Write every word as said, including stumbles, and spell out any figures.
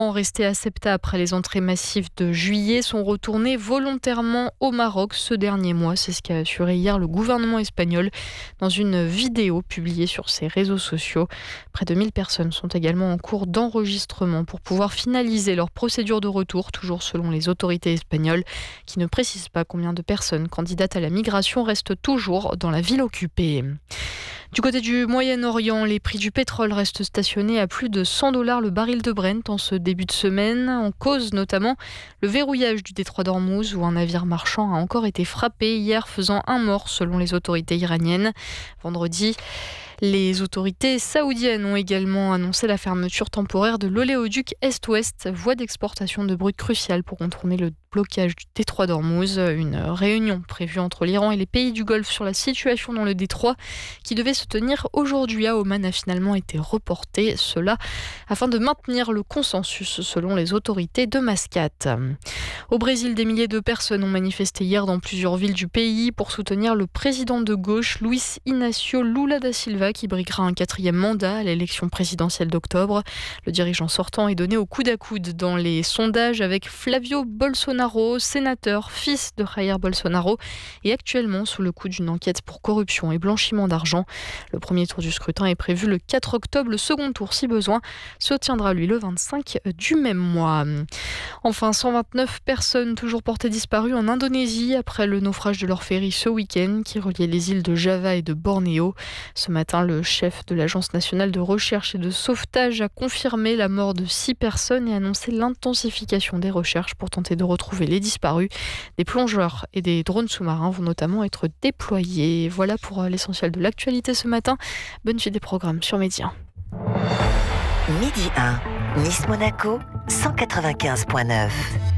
Restés à Ceuta après les entrées massives de juillet sont retournés volontairement au Maroc ce dernier mois. C'est ce qu'a assuré hier le gouvernement espagnol dans une vidéo publiée sur ses réseaux sociaux. Près de mille personnes sont également en cours d'enregistrement pour pouvoir finaliser leur procédure de retour, toujours selon les autorités espagnoles, qui ne précisent pas combien de personnes candidates à la migration restent toujours dans la ville occupée. Du côté du Moyen-Orient, les prix du pétrole restent stationnés à plus de cent dollars le baril de Brent en ce début de semaine. En cause notamment le verrouillage du détroit d'Ormuz où un navire marchand a encore été frappé hier, faisant un mort selon les autorités iraniennes. Vendredi, les autorités saoudiennes ont également annoncé la fermeture temporaire de l'oléoduc Est-Ouest, voie d'exportation de brut cruciale pour contourner le blocage du détroit d'Ormuz. Une réunion prévue entre l'Iran et les pays du Golfe sur la situation dans le détroit qui devait se tenir aujourd'hui à Oman a finalement été reportée. Cela afin de maintenir le consensus selon les autorités de Mascate. Au Brésil, des milliers de personnes ont manifesté hier dans plusieurs villes du pays pour soutenir le président de gauche, Luiz Inácio Lula da Silva, qui briguera un quatrième mandat à l'élection présidentielle d'octobre. Le dirigeant sortant est donné au coude à coude dans les sondages avec Flavio Bolsonaro, sénateur, fils de Jair Bolsonaro, et actuellement sous le coup d'une enquête pour corruption et blanchiment d'argent. Le premier tour du scrutin est prévu le quatre octobre. Le second tour, si besoin, se tiendra lui le vingt-cinq du même mois. Enfin, cent vingt-neuf personnes toujours portées disparues en Indonésie après le naufrage de leur ferry ce week-end qui reliait les îles de Java et de Bornéo. Ce matin, le chef de l'Agence nationale de recherche et de sauvetage a confirmé la mort de six personnes et annoncé l'intensification des recherches pour tenter de retrouver les disparus. Des plongeurs et des drones sous-marins vont notamment être déployés. Voilà pour l'essentiel de l'actualité ce matin. Bonne suite des programmes sur Média. Midi un, Nice Monaco, cent quatre-vingt-quinze virgule neuf.